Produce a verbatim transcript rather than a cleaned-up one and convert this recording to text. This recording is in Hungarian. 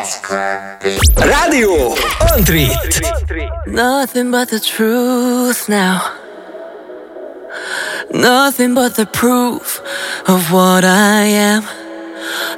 Rádió On Treat. Nothing but the truth now. Nothing but the proof of what I am.